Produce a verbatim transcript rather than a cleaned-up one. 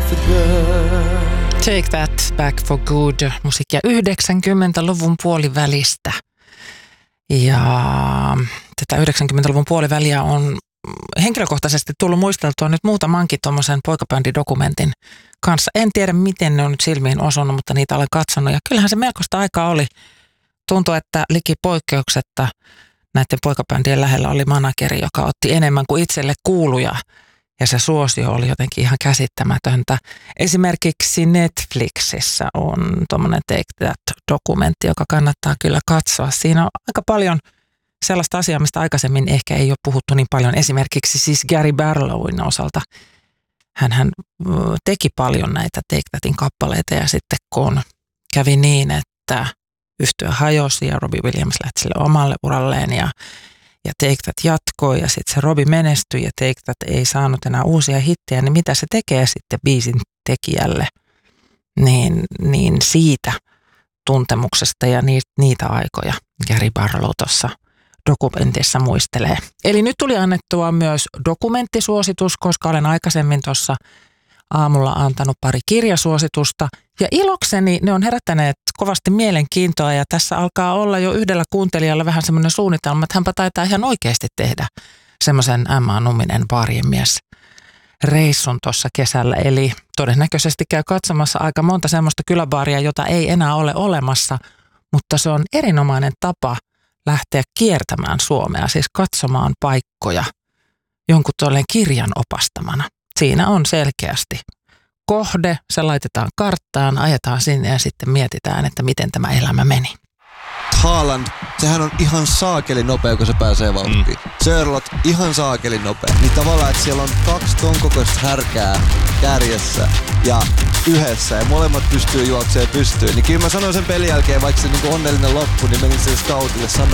for good. Take That Back for Good, musiikkia yhdeksänkymmentäluvun puolivälistä. Ja tätä yhdeksänkymmentäluvun puoliväliä on henkilökohtaisesti tullut muisteltua nyt muutamankin tuommoisen poikabändidokumentin kanssa. En tiedä, miten ne on nyt silmiin osunut, mutta niitä olen katsonut. Ja kyllähän se melkoista aikaa oli. Tuntui, että liki poikkeuksetta näiden poikabändien lähellä oli manageri, joka otti enemmän kuin itselle kuuluja. Ja se suosio oli jotenkin ihan käsittämätöntä. Esimerkiksi Netflixissä on tuommoinen Take That-dokumentti, joka kannattaa kyllä katsoa. Siinä on aika paljon sellaista asiaa, mistä aikaisemmin ehkä ei ole puhuttu niin paljon. Esimerkiksi siis Gary Barlowin osalta. Hänhän teki paljon näitä Take Thatin kappaleita ja sitten kun kävi niin, että yhtye hajosi ja Robbie Williams lähti sille omalle uralleen ja Ja Take That jatkoi ja sitten se Robbie menestyi ja Take That ei saanut enää uusia hittejä, niin mitä se tekee sitten biisin tekijälle? Niin, niin siitä tuntemuksesta ja niitä, niitä aikoja Gary Barlow tuossa dokumentissa muistelee. Eli nyt tuli annettua myös dokumenttisuositus, koska olen aikaisemmin tuossa aamulla antanut pari kirjasuositusta. Ja ilokseni ne on herättäneet kovasti mielenkiintoa ja tässä alkaa olla jo yhdellä kuuntelijalla vähän semmoinen suunnitelma, että hänpä taitaa ihan oikeasti tehdä semmoisen M A Numminen baarien mies reissun tuossa kesällä. Eli todennäköisesti käy katsomassa aika monta semmoista kyläbaaria, jota ei enää ole olemassa, mutta se on erinomainen tapa lähteä kiertämään Suomea, siis katsomaan paikkoja jonkun tuolleen kirjan opastamana. Siinä on selkeästi kohde, se laitetaan karttaan, ajetaan sinne ja sitten mietitään, että miten tämä elämä meni. Haaland, sehän on ihan saakeli nopea, kun se pääsee vauhtiin. Mm. Sörlot, ihan saakeli nopea. Niin tavallaan, että siellä on kaksi ton kokoista härkää kärjessä ja yhdessä ja molemmat pystyy juoksemaan pystyyn. Niin kyllä mä sanoin sen pelin jälkeen, vaikka se niinku onnellinen loppu, niin menin sen scoutille sanoa,